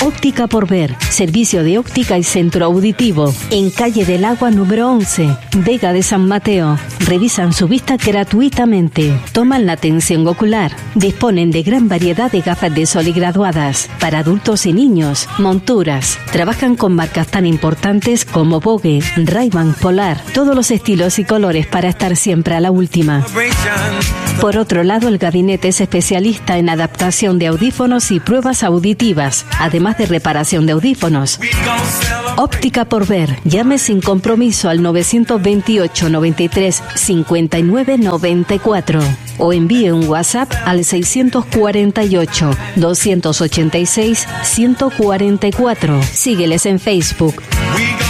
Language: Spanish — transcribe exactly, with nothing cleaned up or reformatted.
Óptica por Ver, servicio de óptica y centro auditivo, en calle del Agua número once, Vega de San Mateo. Revisan su vista gratuitamente, toman la tensión ocular, disponen de gran variedad de gafas de sol y graduadas, para adultos y niños, monturas. Trabajan con marcas tan importantes como Vogue, Ray-Ban, Polar, todos los estilos y colores para estar siempre a la última. Por otro lado, el gabinete es especialista en adaptación de audífonos y pruebas auditivas, además de reparación de audífonos. Óptica por Ver. Llame sin compromiso al novecientos veintiocho, noventa y tres, cincuenta y nueve, noventa y cuatro o envíe un WhatsApp al seiscientos cuarenta y ocho, doscientos ochenta y seis, ciento cuarenta y cuatro. Sígueles en Facebook.